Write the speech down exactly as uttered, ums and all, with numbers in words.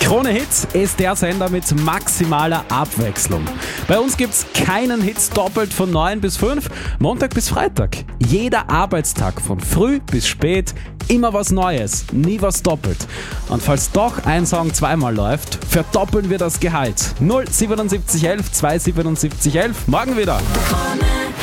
Krone Hits ist der Sender mit maximaler Abwechslung. Bei uns gibt's keinen Hits doppelt von neun bis fünf, Montag bis Freitag. Jeder Arbeitstag von früh bis spät, immer was Neues, nie was doppelt. Und falls doch ein Song zweimal läuft, verdoppeln wir das Gehalt. null siebenundsiebzig elf zwei siebenundsiebzig elf, morgen wieder.